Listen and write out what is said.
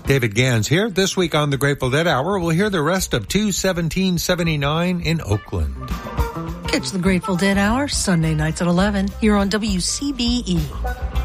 David Gans here. This week on the Grateful Dead Hour, we'll hear the rest of 21779 in Oakland. Catch the Grateful Dead Hour Sunday nights at 11 here on WCBE.